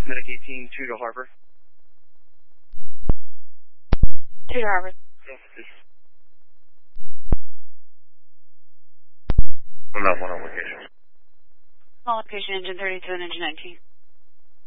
Medic 18, 2 to Harbor. 2 to Harbor. I'm not one on location. Small location, engine 32 and engine 19.